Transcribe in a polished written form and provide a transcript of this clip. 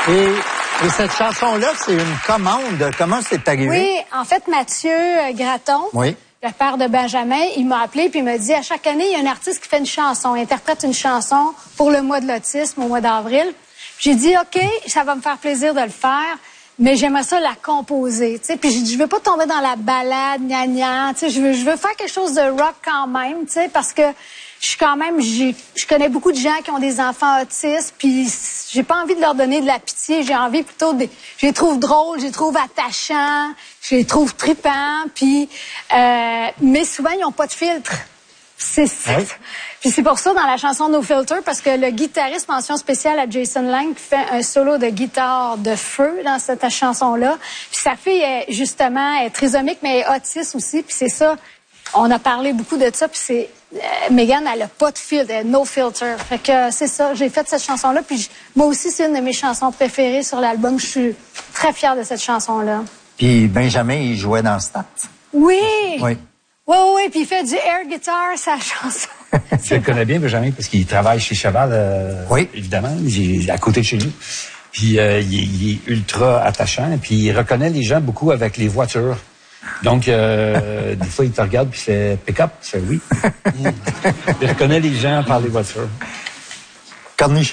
Et cette chanson-là, c'est une commande. Comment c'est arrivé? Oui, en fait, Mathieu Gratton, oui. le père de Benjamin, il m'a appelé puis il m'a dit, à chaque année, il y a un artiste qui fait une chanson, interprète une chanson pour le mois de l'autisme au mois d'avril. J'ai dit, OK, ça va me faire plaisir de le faire, mais j'aimerais ça la composer, tu sais. Puis j'ai dit, je veux pas tomber dans la balade, gna-gna, tu sais, je veux faire quelque chose de rock quand même, tu sais, parce que je suis quand même, je connais beaucoup de gens qui ont des enfants autistes, puis j'ai pas envie de leur donner de la pitié, j'ai envie plutôt de, je les trouve drôles, je les trouve attachants, je les trouve tripants, puis mais souvent ils ont pas de filtre. C'est ça. Oui. Puis c'est pour ça dans la chanson No Filter, parce que le guitariste, mention spéciale à Jason Lang, fait un solo de guitare de feu dans cette chanson-là. Puis sa fille est justement est trisomique mais est autiste aussi, puis c'est ça. On a parlé beaucoup de ça, puis c'est Megan, elle a pas de filtre, elle a no filter. Fait que c'est ça, j'ai fait cette chanson-là, puis moi aussi c'est une de mes chansons préférées sur l'album. Je suis très fière de cette chanson-là. Puis Benjamin, il jouait dans Stats. Oui. Oui. Oui, puis il fait du air guitar, sa chanson. Je le connais bien, Benjamin, parce qu'il travaille chez Cheval, oui. Évidemment, il est à côté de chez nous. Puis il est ultra attachant, puis il reconnaît les gens beaucoup avec les voitures. Donc, des fois, il te regarde puis il fait « pick-up », tu fais « oui ». Il reconnaît les gens par les voitures. Cornichon.